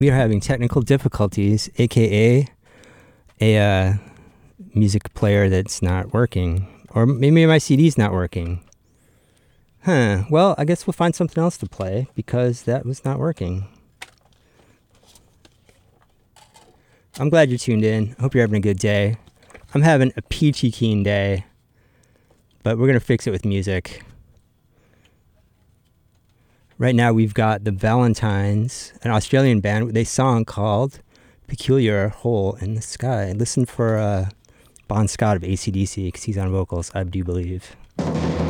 We are having technical difficulties, aka a music player that's not working. Or maybe my CD's not working. Well, I guess we'll find something else to play because that was not working. I'm glad you're tuned in. I hope you're having a good day. I'm having a peachy keen day, but we're going to fix it with music. Right now we've got the Valentines, an Australian band with a song called Peculiar Hole in the Sky. Listen for Bon Scott of AC/DC because he's on vocals, I do believe.